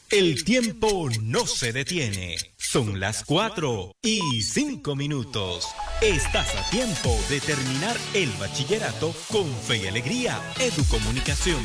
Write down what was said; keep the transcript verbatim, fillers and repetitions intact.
El tiempo no se detiene. Son las cuatro y cinco minutos. Estás a tiempo de terminar el bachillerato con fe y alegría. Educomunicación.